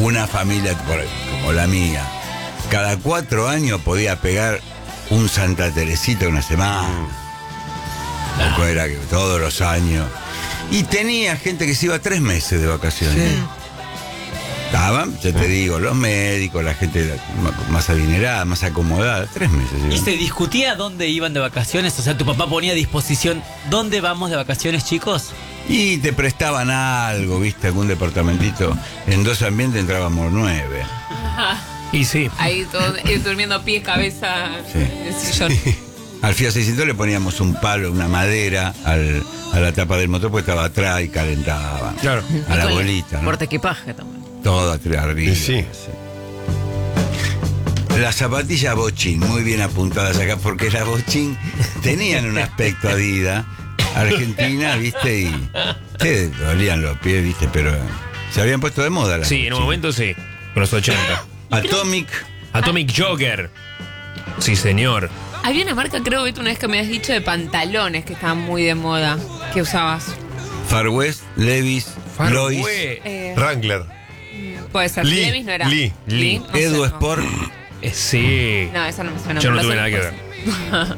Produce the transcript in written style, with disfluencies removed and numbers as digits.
una familia como la mía, cada 4 años podía pegar un Santa Teresita una semana. Tampoco era que todos los años. Y tenía gente que se iba 3 meses de vacaciones. Sí. Estaban, ya te digo, los médicos, la gente más adinerada, más acomodada, 3 meses. ¿Y iban. se discutía dónde iban de vacaciones? O sea, ¿tu papá ponía a disposición dónde vamos de vacaciones, chicos? Y te prestaban algo, viste, algún departamentito. En 2 ambientes entrábamos 9. Y sí. Ahí todos durmiendo pies, cabeza, Sí. en el sillón. Al Fiat 600 le poníamos un palo, una madera a la tapa del motor porque estaba atrás y calentaba. Claro. A la Y con bolita, ¿no? portaequipaje también. Todo arriba. Sí. Las zapatillas Bochín, muy bien apuntadas acá, porque las Bochín tenían un aspecto Adidas. Argentina, viste, y te dolían los pies, viste, pero se habían puesto de moda las Sí, en un Bochín. momento sí. Con los 80. Atomic, Atomic Jogger. Sí, señor. Había una marca, creo, Beto, una vez que me has dicho, de pantalones que estaban muy de moda. ¿Qué usabas? Far West, Levi's, Lois, Wrangler. Puede ser. Lee, Levi's no era. Lee. No sé, Edu no. Sport. Sí. No, esa no me suena. Yo no pero tuve sé nada que qué ver. cosa.